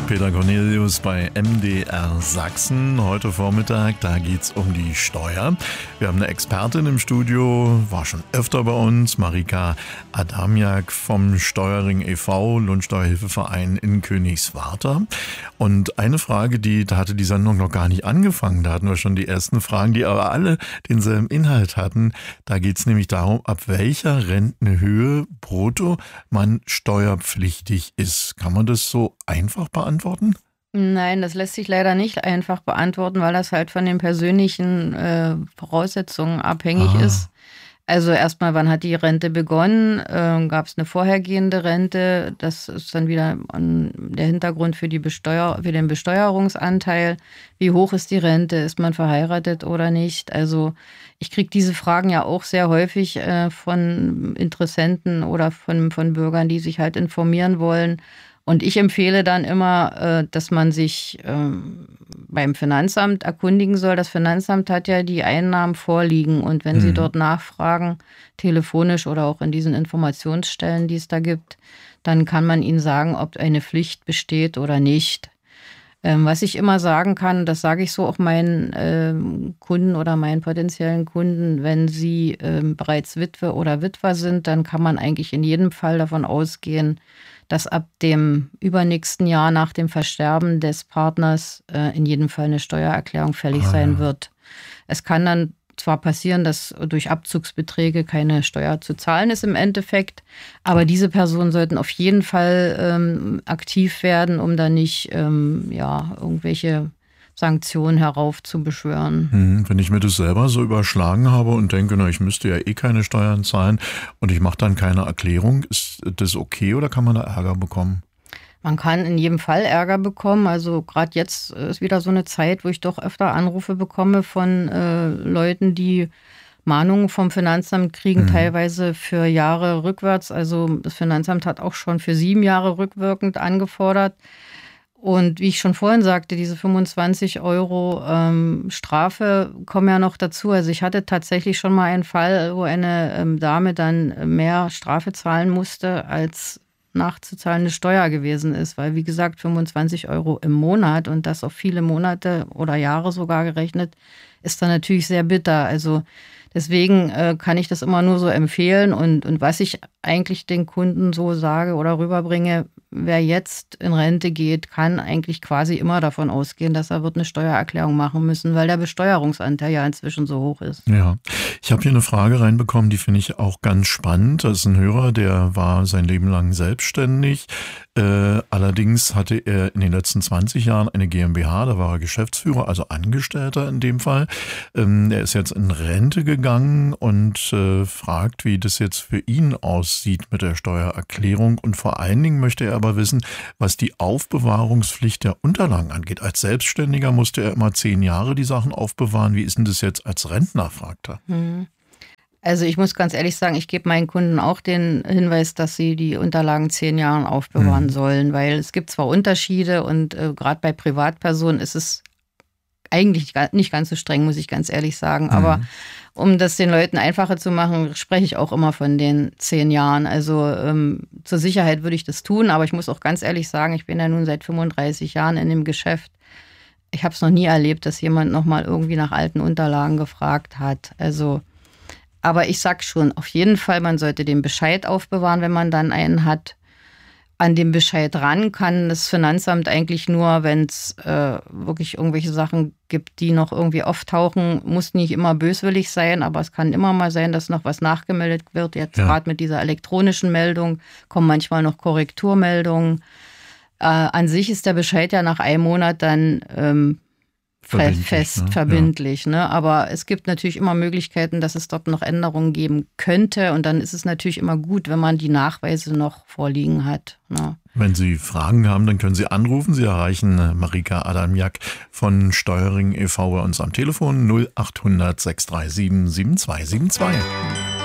Peter Cornelius bei MDR Sachsen. Heute Vormittag, da geht's um die Steuer. Wir haben eine Expertin im Studio, war schon öfter bei uns, Marika Adamiak vom Steuerring e.V., Lohnsteuerhilfeverein in Königswarter. Und eine Frage, da hatte die Sendung noch gar nicht angefangen, da hatten wir schon die ersten Fragen, die aber alle denselben Inhalt hatten. Da geht's nämlich darum, ab welcher Rentenhöhe brutto man steuerpflichtig ist. Kann man das so einfach beantworten? Nein, das lässt sich leider nicht einfach beantworten, weil das halt von den persönlichen Voraussetzungen abhängig ist. Also erstmal, wann hat die Rente begonnen? Gab es eine vorhergehende Rente? Das ist dann wieder der Hintergrund für den Besteuerungsanteil. Wie hoch ist die Rente? Ist man verheiratet oder nicht? Also ich kriege diese Fragen ja auch sehr häufig von Interessenten oder von Bürgern, die sich halt informieren wollen. Und ich empfehle dann immer, dass man sich beim Finanzamt erkundigen soll. Das Finanzamt hat ja die Einnahmen vorliegen. Und wenn Sie dort nachfragen, telefonisch oder auch in diesen Informationsstellen, die es da gibt, dann kann man Ihnen sagen, ob eine Pflicht besteht oder nicht. Was ich immer sagen kann, das sage ich so auch meinen Kunden oder meinen potenziellen Kunden, wenn sie bereits Witwe oder Witwer sind, dann kann man eigentlich in jedem Fall davon ausgehen, dass ab dem übernächsten Jahr nach dem Versterben des Partners in jedem Fall eine Steuererklärung fällig sein wird. Es kann dann zwar passieren, dass durch Abzugsbeträge keine Steuer zu zahlen ist im Endeffekt, aber diese Personen sollten auf jeden Fall aktiv werden, um da nicht irgendwelche Sanktionen heraufzubeschwören. Wenn ich mir das selber so überschlagen habe und denke, ich müsste ja eh keine Steuern zahlen und ich mache dann keine Erklärung, ist das okay oder kann man da Ärger bekommen? Man kann in jedem Fall Ärger bekommen. Also gerade jetzt ist wieder so eine Zeit, wo ich doch öfter Anrufe bekomme von Leuten, die Mahnungen vom Finanzamt kriegen, teilweise für Jahre rückwärts. Also das Finanzamt hat auch schon für 7 Jahre rückwirkend angefordert. Und wie ich schon vorhin sagte, diese 25 € Strafe kommen ja noch dazu. Also ich hatte tatsächlich schon mal einen Fall, wo eine Dame dann mehr Strafe zahlen musste, als nachzuzahlende Steuer gewesen ist. Weil, wie gesagt, 25 € im Monat und das auf viele Monate oder Jahre sogar gerechnet, ist dann natürlich sehr bitter. Also deswegen kann ich das immer nur so empfehlen. Und was ich eigentlich den Kunden so sage oder rüberbringe, wer jetzt in Rente geht, kann eigentlich quasi immer davon ausgehen, dass er wird eine Steuererklärung machen müssen, weil der Besteuerungsanteil ja inzwischen so hoch ist. Ja, ich habe hier eine Frage reinbekommen, die finde ich auch ganz spannend. Das ist ein Hörer, der war sein Leben lang selbstständig. Allerdings hatte er in den letzten 20 Jahren eine GmbH, da war er Geschäftsführer, also Angestellter in dem Fall. Er ist jetzt in Rente gegangen und fragt, wie das jetzt für ihn aussieht mit der Steuererklärung. Und vor allen Dingen möchte er aber wissen, was die Aufbewahrungspflicht der Unterlagen angeht. Als Selbstständiger musste er immer 10 Jahre die Sachen aufbewahren. Wie ist denn das jetzt als Rentner, fragt er. Also ich muss ganz ehrlich sagen, ich gebe meinen Kunden auch den Hinweis, dass sie die Unterlagen 10 Jahre aufbewahren sollen, weil es gibt zwar Unterschiede und gerade bei Privatpersonen ist es eigentlich nicht ganz so streng, muss ich ganz ehrlich sagen. Aber um das den Leuten einfacher zu machen, spreche ich auch immer von den 10 Jahren. Also zur Sicherheit würde ich das tun, aber ich muss auch ganz ehrlich sagen, ich bin ja nun seit 35 Jahren in dem Geschäft. Ich habe es noch nie erlebt, dass jemand nochmal irgendwie nach alten Unterlagen gefragt hat. Also aber ich sag schon, auf jeden Fall, man sollte den Bescheid aufbewahren, wenn man dann einen hat. An dem Bescheid ran kann das Finanzamt eigentlich nur, wenn es wirklich irgendwelche Sachen gibt, die noch irgendwie auftauchen. Muss nicht immer böswillig sein, aber es kann immer mal sein, dass noch was nachgemeldet wird. Jetzt gerade mit dieser elektronischen Meldung kommen manchmal noch Korrekturmeldungen. An sich ist der Bescheid ja nach einem Monat dann verbindlich, ne? Aber es gibt natürlich immer Möglichkeiten, dass es dort noch Änderungen geben könnte. Und dann ist es natürlich immer gut, wenn man die Nachweise noch vorliegen hat. Ne? Wenn Sie Fragen haben, dann können Sie anrufen. Sie erreichen Marika Adamiak von Steuerring e.V. bei uns am Telefon 0800 637 7272.